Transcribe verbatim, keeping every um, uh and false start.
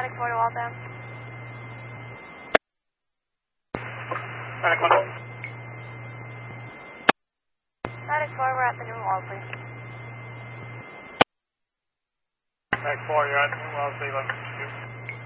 Atlantic four to wall down. Atlantic one. Atlantic four, we're at the new wall, please. Atlantic four, you're at the new wall, Zealand.